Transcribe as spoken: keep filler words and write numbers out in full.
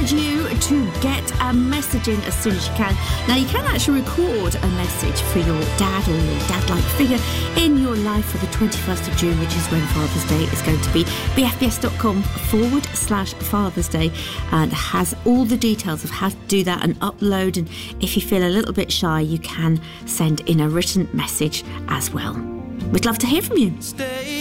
need you to get a message in as soon as you can. Now, you can actually record a message for your dad or your dad-like figure in your life for the twenty-first of June, which is when Father's Day is going to be. bfbs.com forward slash Father's Day, and has all the details of how to do that and upload. And if you feel a little bit shy, you can send in a written message as well. We'd love to hear from you. Stay